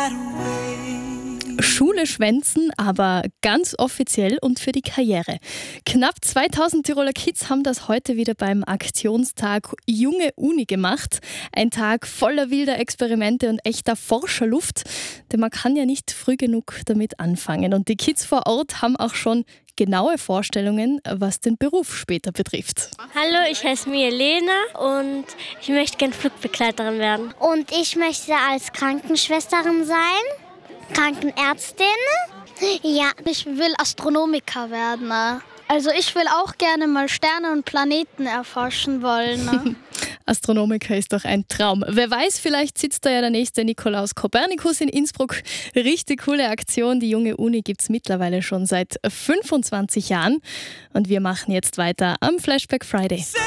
Schule schwänzen, aber ganz offiziell und für die Karriere. Knapp 2000 Tiroler Kids haben das heute wieder beim Aktionstag Junge Uni gemacht. Ein Tag voller wilder Experimente und echter Forscherluft, denn man kann ja nicht früh genug damit anfangen. Und die Kids vor Ort haben auch schon genaue Vorstellungen, was den Beruf später betrifft. Hallo, ich heiße Milena und ich möchte gerne Flugbegleiterin werden. Und ich möchte als Krankenschwesterin sein. Krankenärztin? Ja, ich will Astronomiker werden. Also ich will auch gerne mal Sterne und Planeten erforschen wollen. Astronomiker ist doch ein Traum. Wer weiß, vielleicht sitzt da ja der nächste Nikolaus Kopernikus in Innsbruck. Richtig coole Aktion. Die Junge Uni gibt es mittlerweile schon seit 25 Jahren. Und wir machen jetzt weiter am Flashback Friday.